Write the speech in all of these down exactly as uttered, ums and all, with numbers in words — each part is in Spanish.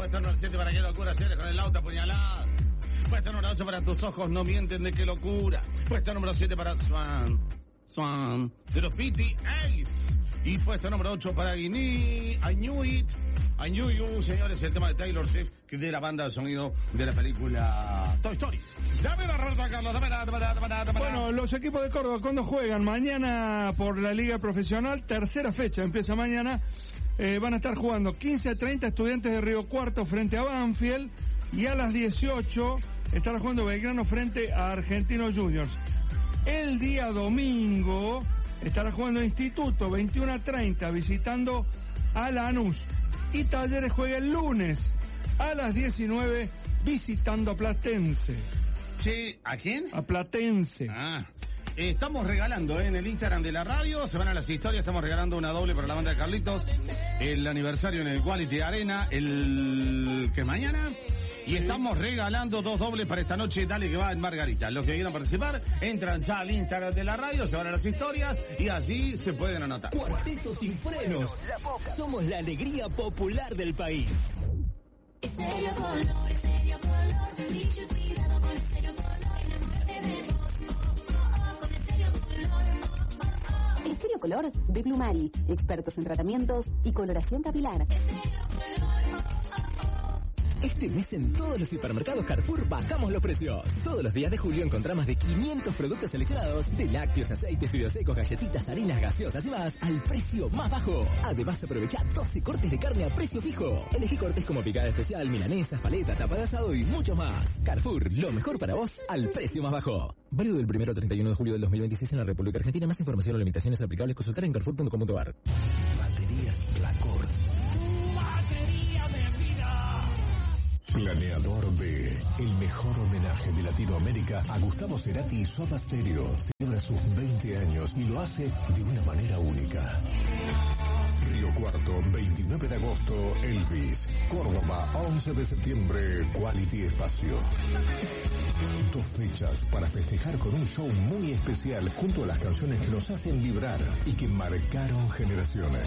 Puesto número siete para qué locura hacer con el auto apuñalado. Puesto número ocho para tus ojos no mienten de qué locura. Puesto número siete para Swan. Swan. De los P T Ace. Y puesto número ocho para Guiní. I Knew It. I Knew You, señores, el tema de Taylor Swift, que de la banda de sonido de la película Toy Story. Dame la Roberto Carlos, dame la, dame la, dame la, dame la. Bueno, los equipos de Córdoba, ¿cuándo juegan? Mañana por la Liga Profesional, tercera fecha, empieza mañana. Eh, van a estar jugando quince a treinta Estudiantes de Río Cuarto frente a Banfield. Y a las dieciocho estará jugando Belgrano frente a Argentinos Juniors. El día domingo estará jugando Instituto veintiuno a treinta visitando a Lanús. Y Talleres juega el lunes a las diecinueve visitando a Platense. Sí, ¿a quién? A Platense. Ah, eh, estamos regalando eh, en el Instagram de la radio, se van a las historias, estamos regalando una doble para la banda de Carlitos, el aniversario en el Quality Arena, el que mañana, y estamos regalando dos dobles para esta noche, dale que va en Margarita. Los que quieran participar, entran ya al Instagram de la radio, se van a las historias y allí se pueden anotar. Cuarteto Sin Frenos, somos la alegría popular del país. Estéreo Color, Estéreo Color, dicho cuidado con Estéreo Color, enamórate de vos, oh, oh, con Estéreo Color. Estéreo Color de Plumari, expertos en tratamientos y coloración capilar. Estéreo Color, oh, oh, oh. Este mes en todos los hipermercados Carrefour bajamos los precios. Todos los días de julio encontrás más de quinientos productos seleccionados de lácteos, aceites, fideos secos, galletitas, harinas, gaseosas y más al precio más bajo. Además aprovecha doce cortes de carne a precio fijo. Elegí cortes como picada especial, milanesas, paletas, tapa de asado y mucho más. Carrefour, lo mejor para vos al precio más bajo. Válido del primero al treinta y uno de julio del dos mil veintiséis en la República Argentina. Más información o limitaciones aplicables consultar en carrefour punto com punto a r. Baterías Placor. Planeador B, el mejor homenaje de Latinoamérica a Gustavo Cerati y Soda Stereo. Celebra sus veinte años y lo hace de una manera única. Río Cuarto, veintinueve de agosto, Elvis. Córdoba, once de septiembre, Quality Espacio. Dos fechas para festejar con un show muy especial junto a las canciones que nos hacen vibrar y que marcaron generaciones.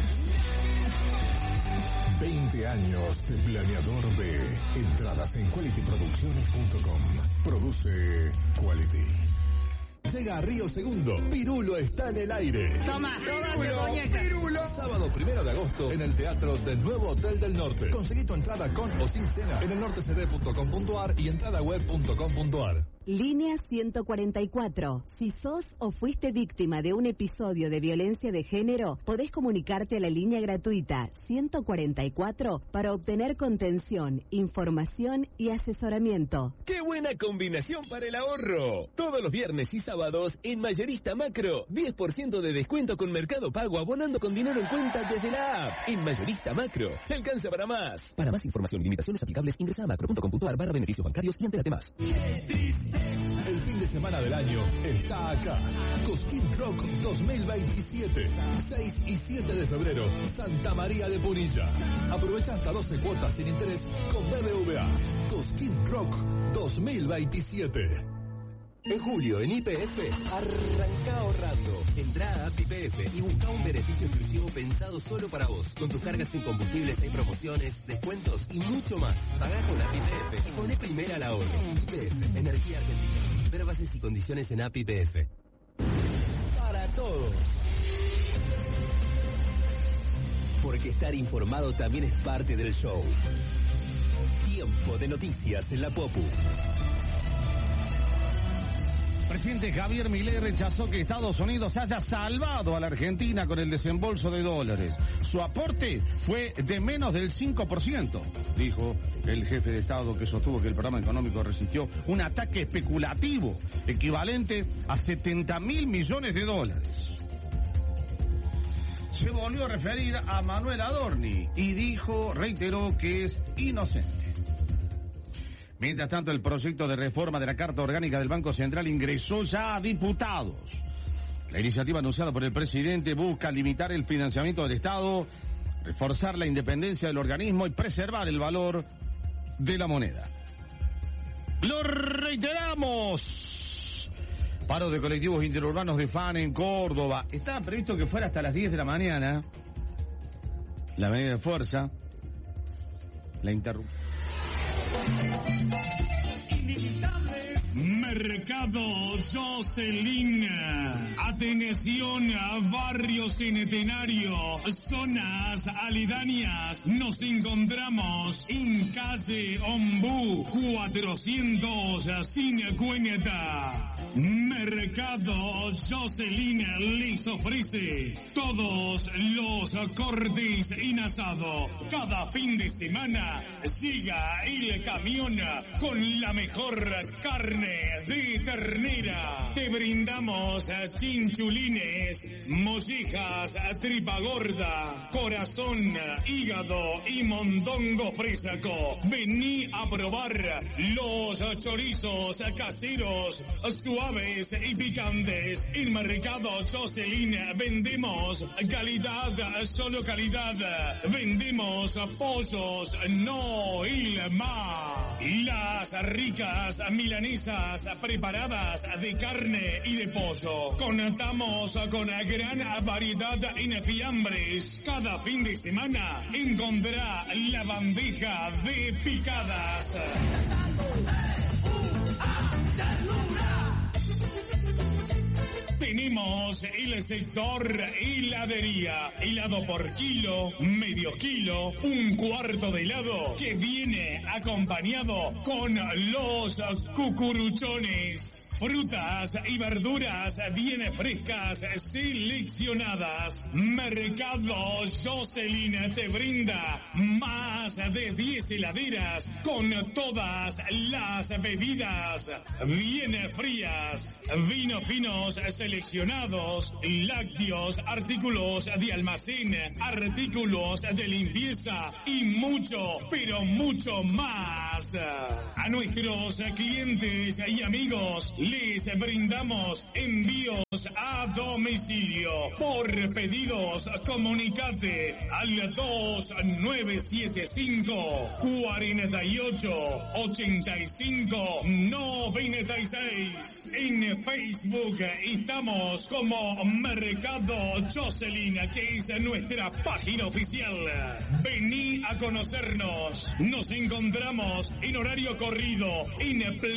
veinte años de Planeador B. Entradas en quality producciones punto com. Produce Quality. Llega a Río Segundo. Pirulo está en el aire. Toma, toma, Pirulo. Sábado primero de agosto en el Teatro del Nuevo Hotel del Norte. Conseguí tu entrada con o sin cena en el norte c d punto com punto a r y entradaweb punto com punto a r. Línea ciento cuarenta y cuatro. Si sos o fuiste víctima de un episodio de violencia de género, podés comunicarte a la línea gratuita ciento cuarenta y cuatro para obtener contención, información y asesoramiento. ¡Qué buena combinación para el ahorro! Todos los viernes y sábados en Mayorista Macro, diez por ciento de descuento con Mercado Pago abonando con dinero en cuenta desde la app. En Mayorista Macro, te alcanza para más. Para más información y limitaciones aplicables, ingresa a macro punto com punto a r barra beneficios bancarios y entérate más. El fin de semana del año está acá. Cosquín Rock dos mil veintisiete. seis y siete de febrero, Santa María de Punilla. Aprovecha hasta doce cuotas sin interés con B B V A. Cosquín Rock dos mil veintisiete. En julio, en Y P F, arranca ahorrando. Entrá a App Y P F y busca un beneficio exclusivo pensado solo para vos. Con tus cargas sin combustibles hay promociones, descuentos y mucho más. Pagá con App Y P F y poné primera al ahorro. Y P F, Energía Argentina. Ver bases y condiciones en App Y P F. Para todos. Porque estar informado también es parte del show. Tiempo de noticias en la Popu. Presidente Javier Milei rechazó que Estados Unidos haya salvado a la Argentina con el desembolso de dólares. Su aporte fue de menos del cinco por ciento, dijo el jefe de Estado, que sostuvo que el programa económico resistió un ataque especulativo equivalente a setenta mil millones de dólares. Se volvió a referir a Manuel Adorni y dijo, reiteró que es inocente. Mientras tanto, el proyecto de reforma de la Carta Orgánica del Banco Central ingresó ya a diputados. La iniciativa anunciada por el presidente busca limitar el financiamiento del Estado, reforzar la independencia del organismo y preservar el valor de la moneda. ¡Lo reiteramos! Paro de colectivos interurbanos de F A N en Córdoba. Estaba previsto que fuera hasta las diez de la mañana. La medida de fuerza la interrumpió. Mercado Jocelyn. Atención a Barrio Centenario, zonas aledañas. Nos encontramos en calle Ombú cuatrocientos cincuenta. Mercado Jocelyn les ofrece todos los cortes en asado. Cada fin de semana llega el camión con la mejor carne de ternera. Te brindamos chinchulines, mollejas, tripa gorda, corazón, hígado y mondongo fresco. Vení a probar los chorizos caseros, suaves y picantes. En Mercado Jocelyn vendemos calidad, solo calidad. Vendemos pollos, no Ilma. Las ricas milanesas preparadas de carne y de pollo. Contamos con gran variedad en fiambres. Cada fin de semana encontrará la bandeja de picadas. Tenemos el sector heladería, helado por kilo, medio kilo, un cuarto de helado que viene acompañado con los cucuruchones. Frutas y verduras bien frescas, seleccionadas. Mercado Jocelyn te brinda más de diez heladeras con todas las bebidas bien frías. Vinos finos seleccionados, lácteos, artículos de almacén, artículos de limpieza y mucho, pero mucho más. A nuestros clientes y amigos les brindamos envíos a domicilio. Por pedidos, comunicate al dos nueve siete cinco, cuarenta y ocho, ochenta y cinco, noventa y seis. En Facebook estamos como Mercado Jocelyn, que es nuestra página oficial. Vení a conocernos. Nos encontramos en horario corrido en